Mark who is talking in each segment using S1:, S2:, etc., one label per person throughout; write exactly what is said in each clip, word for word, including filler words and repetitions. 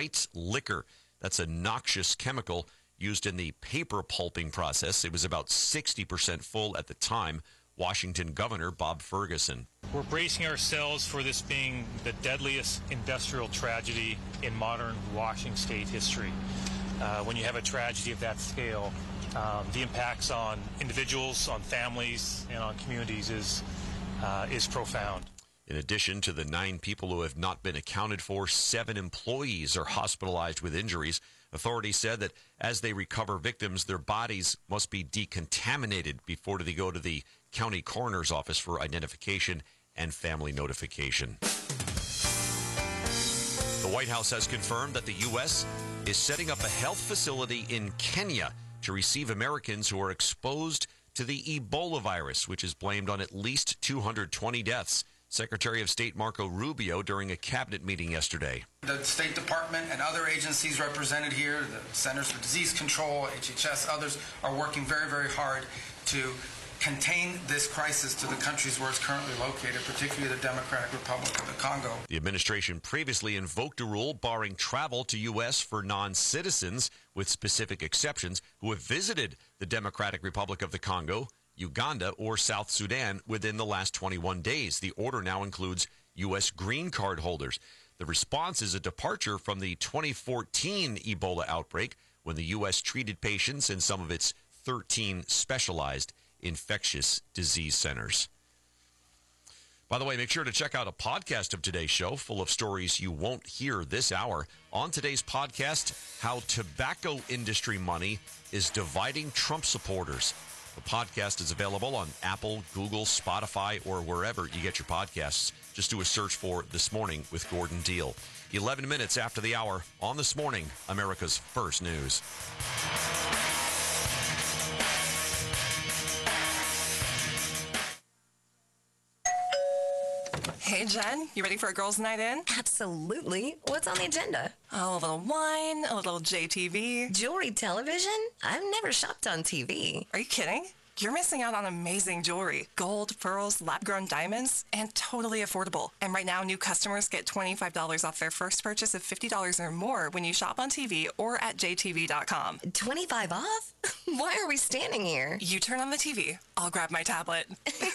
S1: white liquor. That's a noxious chemical used in the paper pulping process. It was about sixty percent full at the time. Washington Governor Bob Ferguson.
S2: We're bracing ourselves for this being the deadliest industrial tragedy in modern Washington state history. Uh, when you have a tragedy of that scale, um, the impacts on individuals, on families, and on communities is uh, is profound.
S1: In addition to the nine people who have not been accounted for, seven employees are hospitalized with injuries. Authorities said that as they recover victims, their bodies must be decontaminated before they go to the county coroner's office for identification and family notification. The White House has confirmed that the U S is setting up a health facility in Kenya to receive Americans who are exposed to the Ebola virus, which is blamed on at least two hundred twenty deaths. Secretary of State Marco Rubio during a cabinet meeting yesterday.
S3: The State Department and other agencies represented here, the Centers for Disease Control, H H S, others, are working very, very hard to contain this crisis to the countries where it's currently located, particularly the Democratic Republic of the Congo.
S1: The administration previously invoked a rule barring travel to U S for non-citizens, with specific exceptions, who have visited the Democratic Republic of the Congo, Uganda, or South Sudan within the last twenty-one days. The order now includes U S green card holders. The response is a departure from the twenty fourteen Ebola outbreak, when the U S treated patients in some of its thirteen specialized infectious disease centers. By the way, make sure to check out a podcast of today's show full of stories you won't hear this hour. On today's podcast, how tobacco industry money is dividing Trump supporters. The podcast is available on Apple, Google, Spotify, or wherever you get your podcasts. Just do a search for This Morning with Gordon Deal. eleven minutes after the hour on This Morning, America's First News.
S4: Hey, Jen, you ready for a girls' night in?
S5: Absolutely. What's on the agenda?
S4: Oh, a little wine, a little J T V.
S5: Jewelry television? I've never shopped on T V.
S4: Are you kidding? You're missing out on amazing jewelry. Gold, pearls, lab-grown diamonds, and totally affordable. And right now, new customers get twenty-five dollars off their first purchase of fifty dollars or more when you shop on T V or at J T V dot com.
S5: twenty-five off? Why are we standing here?
S4: You turn on the T V. I'll grab my tablet.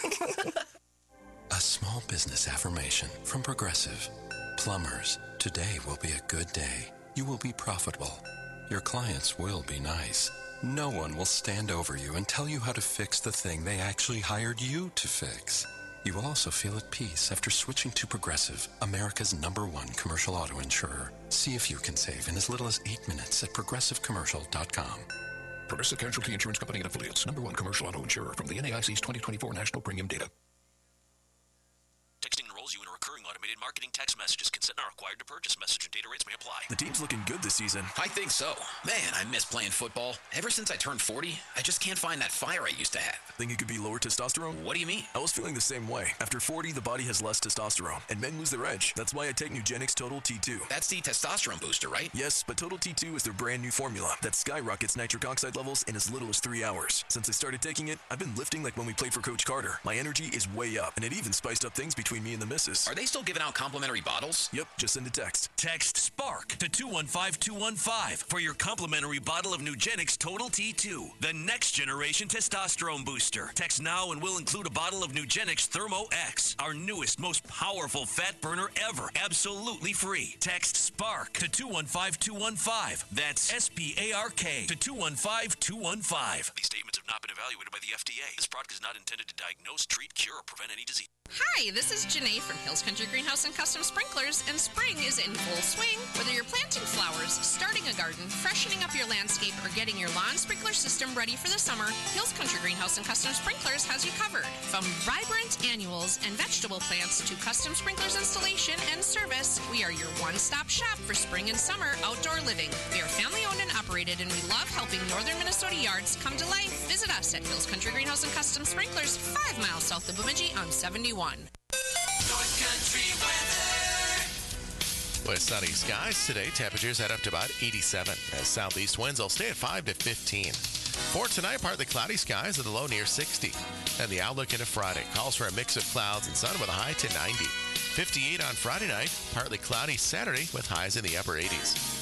S6: A small business affirmation from Progressive. Plumbers, today will be a good day. You will be profitable. Your clients will be nice. No one will stand over you and tell you how to fix the thing they actually hired you to fix. You will also feel at peace after switching to Progressive, America's number one commercial auto insurer. See if you can save in as little as eight minutes at progressive commercial dot com.
S7: Progressive Casualty Insurance Company and Affiliates, number one commercial auto insurer from the N A I C's twenty twenty-four National Premium Data.
S8: Texting enrolls you in a recurring automated marketing text messages. Consent not required to purchase. Message and data rates may apply.
S9: The team's looking good this season.
S10: I think so. Man, I miss playing football. Ever since I turned forty, I just can't find that fire I used to have.
S9: Think it could be lower testosterone?
S10: What do you mean?
S9: I was feeling the same way. After forty, the body has less testosterone, and men lose their edge. That's why I take Nugenix Total T two.
S10: That's the testosterone booster, right?
S9: Yes, but Total T two is their brand new formula that skyrockets nitric oxide levels in as little as three hours. Since I started taking it, I've been lifting like when we played for Coach Carter. My energy is way up, and it even spiced up things between me and the missus.
S10: Are they still giving out complimentary bottles?
S9: Yep, just send a text.
S8: Text SPARK to two one five two one five for your complimentary bottle of Nugenix Total T two, the next generation testosterone booster. Text now and we'll include a bottle of Nugenix Thermo X, our newest, most powerful fat burner ever, absolutely free. Text SPARK to two one five two one five. That's S P A R K to two one five two one five. These statements have not been evaluated by the F D A. This product is not intended to diagnose, treat, cure, or prevent any disease.
S11: Hi, this is Janae from Hills Country Greenhouse and Custom Sprinklers, and spring is in full swing. Whether you're planting flowers, starting a garden, freshening up your landscape, or getting your lawn sprinkler system ready for the summer, Hills Country Greenhouse and Custom Sprinklers has you covered. From vibrant annuals and vegetable plants to custom sprinklers installation and service, we are your one-stop shop for spring and summer outdoor living. We are family-owned and operated, and we love helping northern Minnesota yards come to life. Visit us at Hills Country Greenhouse and Custom Sprinklers, five miles south of Bemidji on seventy-one.
S12: North Country weather.
S13: With sunny skies today, temperatures head up to about eighty-seven. As southeast winds will stay at five to fifteen. For tonight, partly cloudy skies with a low near sixty. And the outlook into Friday calls for a mix of clouds and sun with a high to ninety. fifty-eight on Friday night, partly cloudy Saturday with highs in the upper eighties.